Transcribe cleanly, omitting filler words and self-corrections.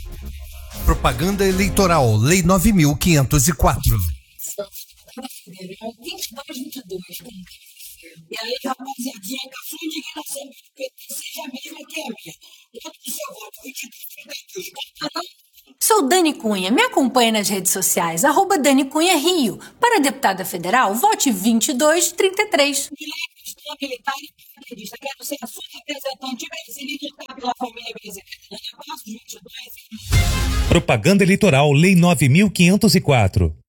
Propaganda eleitoral, Lei 9.504. 22. E aí, rapaziadinha, com a sua indignação do PT seja a mesma que a minha. Quanto do seu voto? 22. Sou Dani Cunha, me acompanhe nas redes sociais, @Dani Cunha Rio. Para deputada federal, vote 2233. Militar e partidista, quero ser a sua representante brasileira e lutar pela família brasileira. Passo 22. Propaganda eleitoral, Lei 9.504.